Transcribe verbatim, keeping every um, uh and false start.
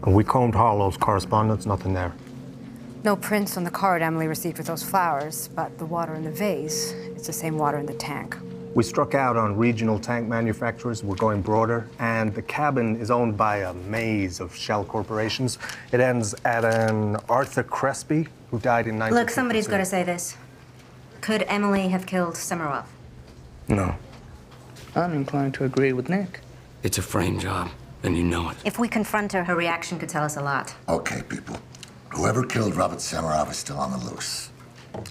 And we combed Harlow's correspondence, nothing there. No prints on the card Emily received with those flowers, but the water in the vase, it's the same water in the tank. We struck out on regional tank manufacturers. We're going broader, and the cabin is owned by a maze of shell corporations. It ends at an Arthur Crespi, who died in nineteen fifty-two. Look, somebody's got to say this. Could Emily have killed Samarov? No. I'm inclined to agree with Nick. It's a frame job, and you know it. If we confront her, her reaction could tell us a lot. Okay, people. Whoever killed Robert Samarov is still on the loose.